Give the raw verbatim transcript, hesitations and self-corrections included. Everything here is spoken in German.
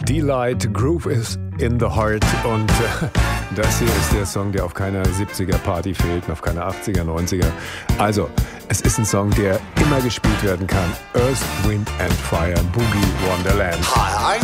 Delight, Groove is in the Heart und äh, das hier ist der Song, der auf keiner siebziger Party fehlt und auf keiner achtziger, neunziger. Also, es ist ein Song, der immer gespielt werden kann. Earth, Wind and Fire, Boogie Wonderland. Hi, I'm